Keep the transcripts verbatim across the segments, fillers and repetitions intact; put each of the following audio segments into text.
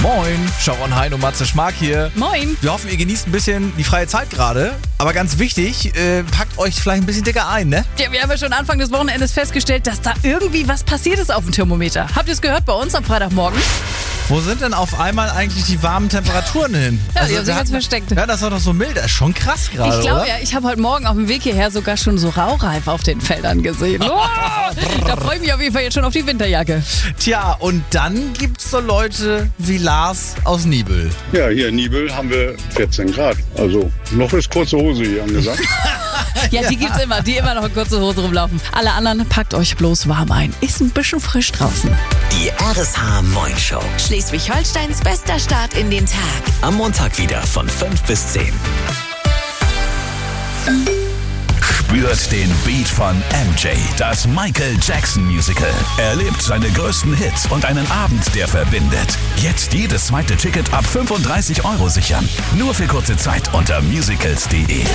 Moin, Sharon Hein und Matze Schmark hier. Moin. Wir hoffen, ihr genießt ein bisschen die freie Zeit gerade. Aber ganz wichtig, äh, packt euch vielleicht ein bisschen dicker ein, ne? Ja, wir haben ja schon Anfang des Wochenendes festgestellt, dass da irgendwie was passiert ist auf dem Thermometer. Habt ihr es gehört bei uns am Freitagmorgen? Wo sind denn auf einmal eigentlich die warmen Temperaturen hin? Ja, die haben sich ganz versteckt. Ja, das war doch so mild. Das ist schon krass gerade, Ich glaube oder? ja, ich habe heute Morgen auf dem Weg hierher sogar schon so Raureif auf den Feldern gesehen. Oh, da freue ich mich auf jeden Fall jetzt schon auf die Winterjacke. Tja, und dann gibt's so Leute wie Lars aus Nibel. Ja, hier in Nibel haben wir vierzehn Grad. Also noch ist kurze Hose hier angesagt. Ja, die gibt's immer, die immer noch in kurzer Hose rumlaufen. Alle anderen, packt euch bloß warm ein. Ist ein bisschen frisch draußen. Die R S H Moin Show. Schleswig-Holsteins bester Start in den Tag. Am Montag wieder von fünf bis zehn. Spürt den Beat von M J, das Michael Jackson Musical. Erlebt seine größten Hits und einen Abend, der verbindet. Jetzt jedes zweite Ticket ab fünfunddreißig Euro sichern. Nur für kurze Zeit unter musicals punkt de.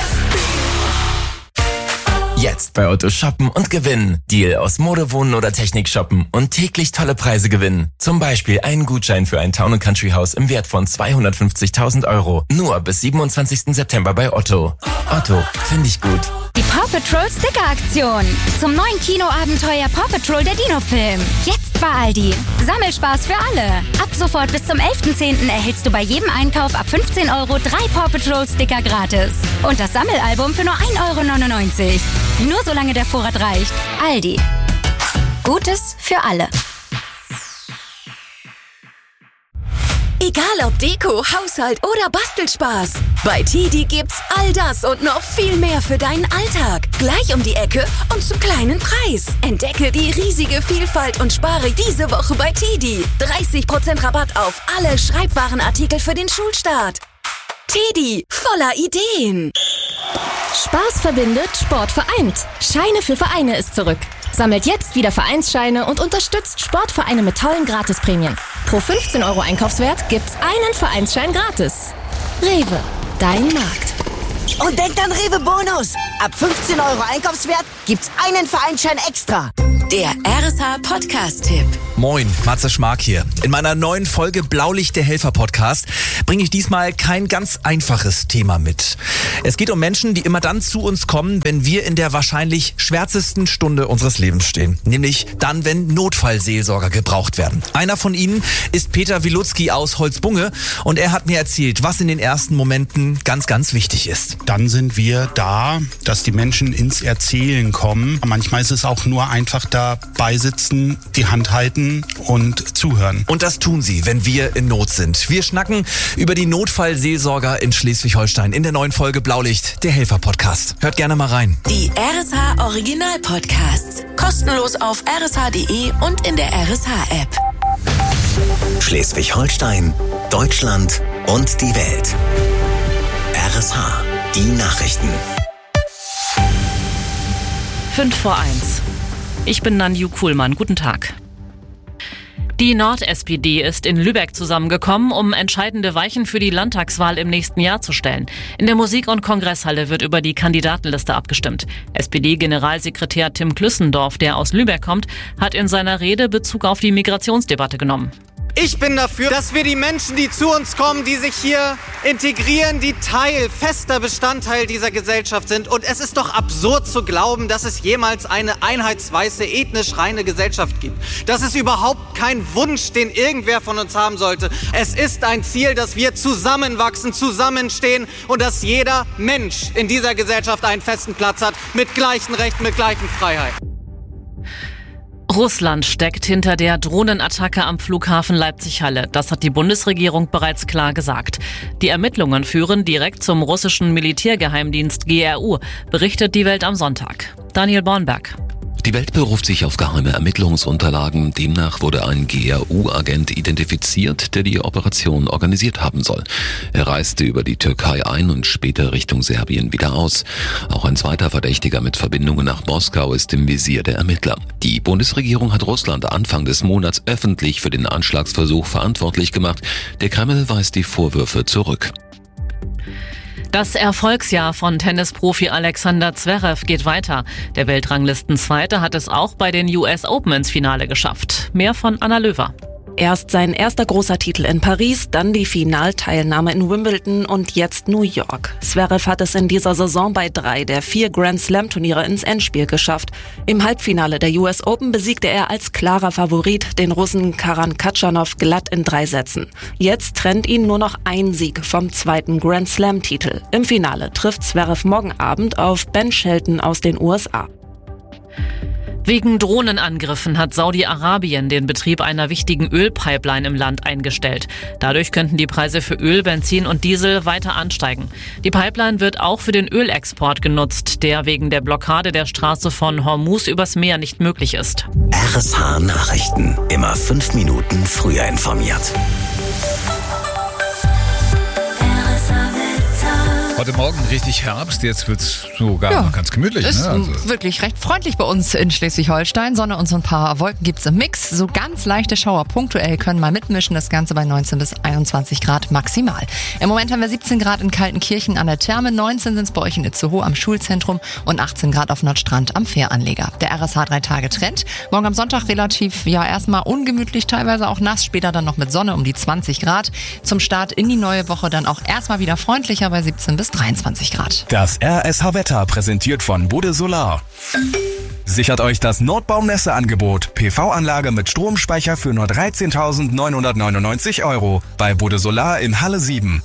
Jetzt bei Otto shoppen und gewinnen. Deal aus Mode, Wohnen oder Technik shoppen und täglich tolle Preise gewinnen. Zum Beispiel einen Gutschein für ein Town- und Country-Haus im Wert von zweihundertfünfzigtausend Euro. Nur bis siebenundzwanzigsten September bei Otto. Otto, finde ich gut. Die Paw Patrol Sticker-Aktion. Zum neuen Kinoabenteuer Paw Patrol der Dino-Film. Jetzt bei Aldi. Sammelspaß für alle. Ab sofort bis zum elften zehnten erhältst du bei jedem Einkauf ab fünfzehn Euro drei Paw Patrol Sticker gratis. Und das Sammelalbum für nur ein Euro neunundneunzig. Nur solange der Vorrat reicht. Aldi. Gutes für alle. Egal ob Deko, Haushalt oder Bastelspaß. Bei Tidi gibt's all das und noch viel mehr für deinen Alltag. Gleich um die Ecke und zum kleinen Preis. Entdecke die riesige Vielfalt und spare diese Woche bei Tidi. dreißig Prozent Rabatt auf alle Schreibwarenartikel für den Schulstart. Tidi, voller Ideen. Spaß verbindet, Sport vereint. Scheine für Vereine ist zurück. Sammelt jetzt wieder Vereinsscheine und unterstützt Sportvereine mit tollen Gratisprämien. Pro fünfzehn Euro Einkaufswert gibt's einen Vereinsschein gratis. Rewe, dein Markt. Und denkt an Rewe Bonus. Ab fünfzehn Euro Einkaufswert gibt's einen Vereinsschein extra. Der R S H Podcast-Tipp. Moin, Matze Schmark hier. In meiner neuen Folge Blaulicht der Helfer Podcast bringe ich diesmal kein ganz einfaches Thema mit. Es geht um Menschen, die immer dann zu uns kommen, wenn wir in der wahrscheinlich schwärzesten Stunde unseres Lebens stehen. Nämlich dann, wenn Notfallseelsorger gebraucht werden. Einer von ihnen ist Peter Wilutzki aus Holzbunge und er hat mir erzählt, was in den ersten Momenten ganz, ganz wichtig ist. Dann sind wir da, dass die Menschen ins Erzählen kommen. Manchmal ist es auch nur einfach dabei sitzen, die Hand halten und zuhören. Und das tun sie, wenn wir in Not sind. Wir schnacken über die Notfallseelsorger in Schleswig-Holstein in der neuen Folge Blaulicht, der Helfer-Podcast. Hört gerne mal rein. Die R S H Original-Podcasts. Kostenlos auf r s h punkt de und in der R S H-App. Schleswig-Holstein, Deutschland und die Welt. R S H, die Nachrichten. fünf vor eins. Ich bin Nanju Kuhlmann. Guten Tag. Die Nord-S P D ist in Lübeck zusammengekommen, um entscheidende Weichen für die Landtagswahl im nächsten Jahr zu stellen. In der Musik- und Kongresshalle wird über die Kandidatenliste abgestimmt. S P D-Generalsekretär Tim Klüssendorf, der aus Lübeck kommt, hat in seiner Rede Bezug auf die Migrationsdebatte genommen. Ich bin dafür, dass wir die Menschen, die zu uns kommen, die sich hier integrieren, die Teil, fester Bestandteil dieser Gesellschaft sind. Und es ist doch absurd zu glauben, dass es jemals eine einheitsweiße, ethnisch reine Gesellschaft gibt. Das ist überhaupt kein Wunsch, den irgendwer von uns haben sollte. Es ist ein Ziel, dass wir zusammenwachsen, zusammenstehen und dass jeder Mensch in dieser Gesellschaft einen festen Platz hat, mit gleichen Rechten, mit gleichen Freiheiten. Russland steckt hinter der Drohnenattacke am Flughafen Leipzig-Halle. Das hat die Bundesregierung bereits klar gesagt. Die Ermittlungen führen direkt zum russischen Militärgeheimdienst G R U, berichtet die Welt am Sonntag. Daniel Bornberg. Die Welt beruft sich auf geheime Ermittlungsunterlagen. Demnach wurde ein G R U-Agent identifiziert, der die Operation organisiert haben soll. Er reiste über die Türkei ein und später Richtung Serbien wieder aus. Auch ein zweiter Verdächtiger mit Verbindungen nach Moskau ist im Visier der Ermittler. Die Bundesregierung hat Russland Anfang des Monats öffentlich für den Anschlagsversuch verantwortlich gemacht. Der Kreml weist die Vorwürfe zurück. Das Erfolgsjahr von Tennisprofi Alexander Zverev geht weiter. Der Weltranglistenzweite hat es auch bei den U S Open ins Finale geschafft. Mehr von Anna Löwer. Erst sein erster großer Titel in Paris, dann die Finalteilnahme in Wimbledon und jetzt New York. Zverev hat es in dieser Saison bei drei der vier Grand Slam Turniere ins Endspiel geschafft. Im Halbfinale der U S Open besiegte er als klarer Favorit den Russen Karan Khachanov glatt in drei Sätzen. Jetzt trennt ihn nur noch ein Sieg vom zweiten Grand Slam Titel. Im Finale trifft Zverev morgen Abend auf Ben Shelton aus den U S A. Wegen Drohnenangriffen hat Saudi-Arabien den Betrieb einer wichtigen Ölpipeline im Land eingestellt. Dadurch könnten die Preise für Öl, Benzin und Diesel weiter ansteigen. Die Pipeline wird auch für den Ölexport genutzt, der wegen der Blockade der Straße von Hormuz übers Meer nicht möglich ist. R S H Nachrichten. Immer fünf Minuten früher informiert. Heute Morgen richtig Herbst, jetzt wird's sogar Ja, noch ganz gemütlich. Ist Ne? Also wirklich recht freundlich bei uns in Schleswig-Holstein. Sonne und so ein paar Wolken gibt's im Mix. So ganz leichte Schauer punktuell können mal mitmischen. Das Ganze bei neunzehn bis einundzwanzig Grad maximal. Im Moment haben wir siebzehn Grad in Kaltenkirchen an der Therme, neunzehn sind's bei euch in Itzehoe am Schulzentrum und achtzehn Grad auf Nordstrand am Fähranleger. Der R S H drei Tage Trend. Morgen am Sonntag relativ, ja erstmal ungemütlich, teilweise auch nass. Später dann noch mit Sonne um die zwanzig Grad. Zum Start in die neue Woche dann auch erstmal wieder freundlicher bei siebzehn bis dreiundzwanzig Grad. Das R S H-Wetter präsentiert von Bode Solar. Sichert euch das Nordbaum-Messe-Angebot. P V-Anlage mit Stromspeicher für nur dreizehntausendneunhundertneunundneunzig Euro bei Bode Solar in Halle sieben.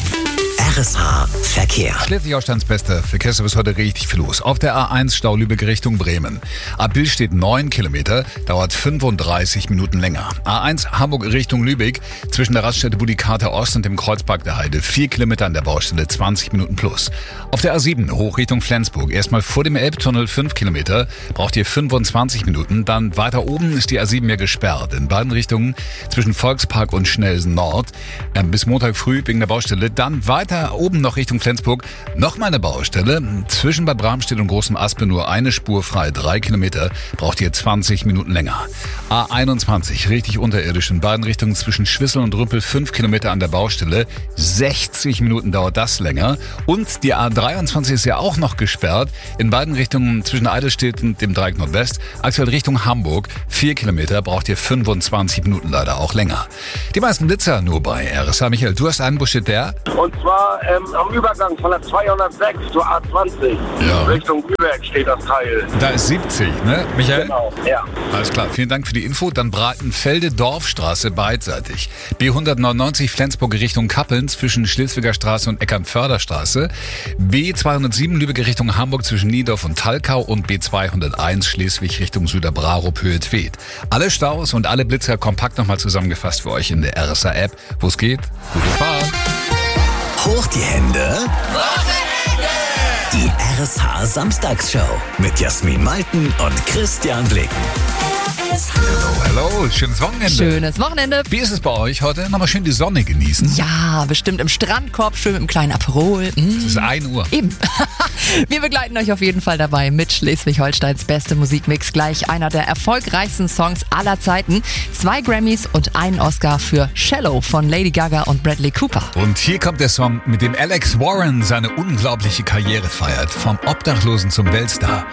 R S H Verkehr. Schleswig-Holsteins bester Verkehrsservice heute richtig viel los. Auf der A eins Stau Lübeck Richtung Bremen. Ab Biel steht neun Kilometer, dauert fünfunddreißig Minuten länger. A eins Hamburg Richtung Lübeck zwischen der Raststätte Budikate Ost und dem Kreuzpark der Heide. vier Kilometer an der Baustelle, zwanzig Minuten plus. Auf der A sieben hoch Richtung Flensburg. Erstmal vor dem Elbtunnel fünf Kilometer, braucht ihr fünfundzwanzig Minuten. Dann weiter oben ist die A sieben ja gesperrt. In beiden Richtungen zwischen Volkspark und Schnellsen Nord. Ähm, bis Montag früh wegen der Baustelle. Dann weiter oben noch Richtung Flensburg nochmal eine Baustelle. Zwischen Bad Bramstedt und Großem Aspe nur eine Spur frei. Drei Kilometer, braucht ihr zwanzig Minuten länger. A einundzwanzig, richtig unterirdisch in beiden Richtungen zwischen Schwissel und Rüppel. fünf Kilometer an der Baustelle. sechzig Minuten dauert das länger. Und die A dreiundzwanzig ist ja auch noch gesperrt. In beiden Richtungen zwischen Eidelstedt und dem Dreieck Nordwest. Aktuell Richtung Hamburg. vier Kilometer, braucht ihr fünfundzwanzig Minuten leider auch länger. Die meisten Blitzer nur bei R S H. Michael, du hast einen, wo steht der? Und zwar ähm, am Übergang von der zweihundertsechs zur A zwanzig. Ja. Richtung Lübeck steht das Teil. Da ist siebzig, ne, Michael? Genau, ja. Alles klar, vielen Dank für die Info. Dann Breitenfelde Dorfstraße beidseitig. B hundertneunundneunzig Flensburg Richtung Kappeln zwischen Schleswiger Straße und Eckernförder-Straße. B zweihundertsieben Lübeck Richtung Hamburg zwischen Niedorf und Talkau und B zweihunderteins Schleswig Richtung Süderbrarup Höhe Tweed. Alle Staus und alle Blitzer kompakt nochmal zusammengefasst für euch in der R S H-App. Wo es geht, gute Fahrt. Hoch die Hände. Die R S H Samstagsshow mit Jasmin Malten und Christian Blicken. Hallo, hallo, schönes Wochenende. Schönes Wochenende. Wie ist es bei euch heute? Nochmal schön die Sonne genießen. Ja, bestimmt im Strandkorb, schön mit einem kleinen Aperol. Mm. Es ist ein Uhr. Eben. Wir begleiten euch auf jeden Fall dabei mit Schleswig-Holsteins beste Musikmix. Gleich einer der erfolgreichsten Songs aller Zeiten. Zwei Grammys und einen Oscar für Shallow von Lady Gaga und Bradley Cooper. Und hier kommt der Song, mit dem Alex Warren seine unglaubliche Karriere feiert. Vom Obdachlosen zum Weltstar.